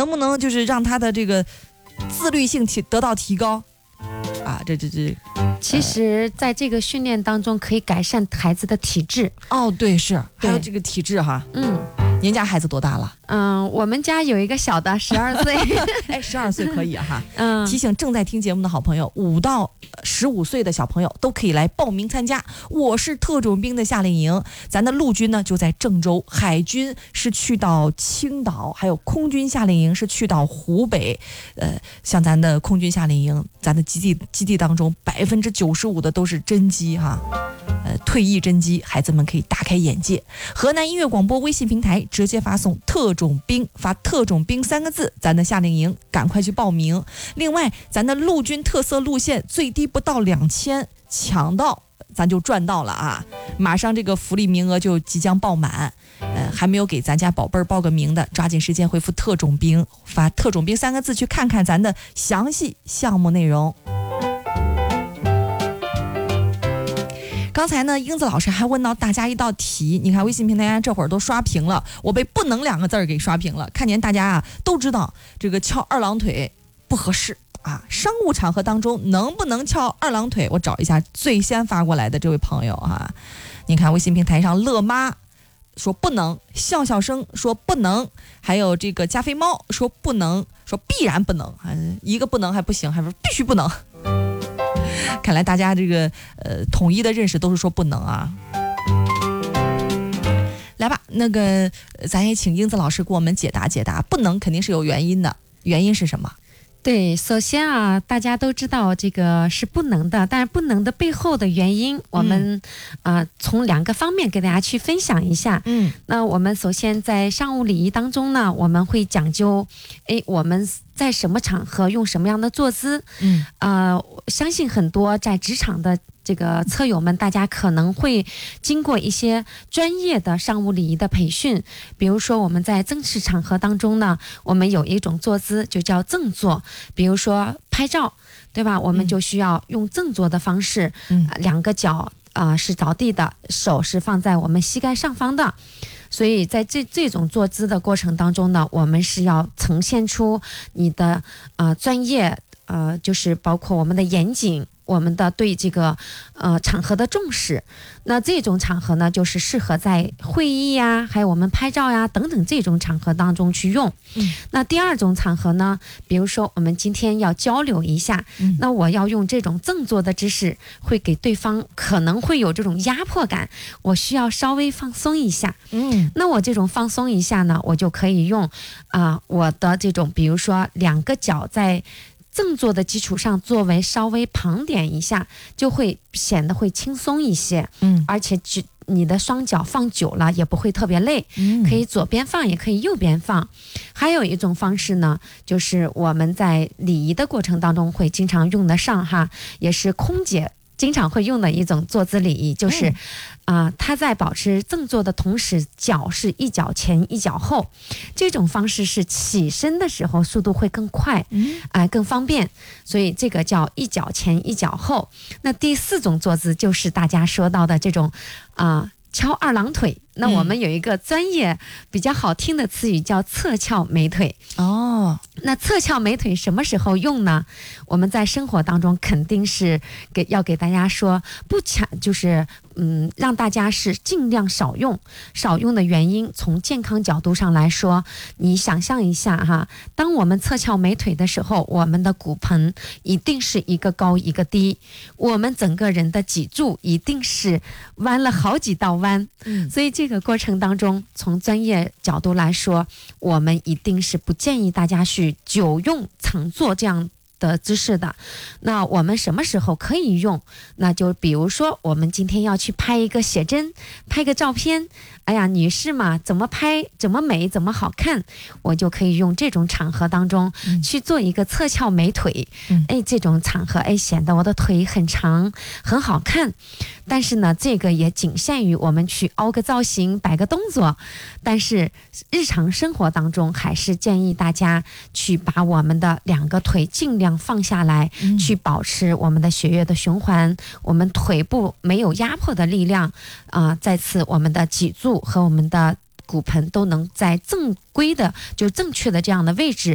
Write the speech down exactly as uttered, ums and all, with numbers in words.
能不能就是让他的这个自律性提得到提高啊？这这这， 其实在这个训练当中可以改善孩子的体质。 哦，对，是还有这个体质哈。 嗯， 您家孩子多大了？ 嗯，我们家有一个小的十二岁， 哎，十二岁可以哈。 嗯， 提醒正在听节目的好朋友，五到十五岁的小朋友都可以来报名参加。我是特种兵的夏令营，咱的陆军呢就在郑州，海军是去到青岛，还有空军夏令营是去到湖北。呃，像咱的空军夏令营，咱的基地基地当中，百分之九十五的都是真机哈。呃，退役真机，孩子们可以大开眼界。河南音乐广播微信平台直接发送特种兵，发特种兵三个字，咱的夏令营赶快去报名。另外，咱的陆军特色路线最低不到两千，抢到咱就赚到了啊！马上这个福利名额就即将爆满，呃，还没有给咱家宝贝儿报个名的，抓紧时间回复特种兵，发特种兵三个字去看看咱的详细项目内容。刚才呢，英子老师还问到大家一道题，你看微信平台这会儿都刷屏了，我被不能两个字儿给刷屏了。看见大家啊都知道这个翘二郎腿不合适啊，商务场合当中能不能翘二郎腿？我找一下最先发过来的这位朋友啊，你看微信平台上乐妈说不能，笑笑声说不能，还有这个加菲猫说不能，说必然不能，啊，一个不能还不行，还说必须不能。看来大家这个呃统一的认识都是说不能啊。来吧，那个咱也请英子老师给我们解答解答，不能肯定是有原因的，原因是什么？ 对，首先啊，大家都知道这个是不能的，但是不能的背后的原因，我们啊、嗯呃、从两个方面给大家去分享一下。嗯，那我们首先在商务礼仪当中呢，我们会讲究，哎，我们在什么场合用什么样的坐姿。嗯，呃，相信很多在职场的这个车友们，大家可能会经过一些专业的商务礼仪的培训，比如说我们在正式场合当中呢，我们有一种坐姿就叫正坐，比如说拍照，对吧？我们就需要用正坐的方式，嗯，呃、两个脚啊、呃、是着地的，手是放在我们膝盖上方的。所以在这这种坐姿的过程当中呢，我们是要呈现出你的呃专业，呃，就是包括我们的严谨，我们的对这个呃场合的重视。那这种场合呢，就是适合在会议呀，还有我们拍照呀等等这种场合当中去用。嗯，那第二种场合呢，比如说我们今天要交流一下，嗯，那我要用这种正坐的姿势，会给对方可能会有这种压迫感，我需要稍微放松一下。嗯，那我这种放松一下呢，我就可以用啊、呃、我的这种，比如说两个脚在正坐的基础上作为稍微旁点一下，就会显得会轻松一些。嗯，而且只你的双脚放久了也不会特别累。嗯，可以左边放也可以右边放。还有一种方式呢，就是我们在礼仪的过程当中会经常用得上哈，也是空姐经常会用的一种坐姿礼仪，就是啊、呃，他在保持正坐的同时，脚是一脚前一脚后，这种方式是起身的时候速度会更快，嗯，啊、呃，更方便，所以这个叫一脚前一脚后。那第四种坐姿就是大家说到的这种啊、呃、翘二郎腿。那我们有一个专业比较好听的词语叫侧翘美腿。哦，那侧翘美腿什么时候用呢？我们在生活当中肯定是给要给大家说不强，就是嗯让大家是尽量少用。少用的原因，从健康角度上来说，你想象一下哈，当我们侧翘美腿的时候，我们的骨盆一定是一个高一个低，我们整个人的脊柱一定是弯了好几道弯。嗯，所以这个过程当中，从专业角度来说，我们一定是不建议大家去久用常做这样的姿势的。那我们什么时候可以用？那就比如说我们今天要去拍一个写真，拍个照片，哎呀，女士嘛，怎么拍怎么美怎么好看，我就可以用这种场合当中去做一个侧翘美腿。嗯，哎，这种场合哎显得我的腿很长很好看。但是呢，这个也仅限于我们去凹个造型摆个动作，但是日常生活当中还是建议大家去把我们的两个腿尽量放下来，嗯，去保持我们的血液的循环，我们腿部没有压迫的力量啊、呃，再次我们的脊柱和我们的骨盆都能在正规的就正确的这样的位置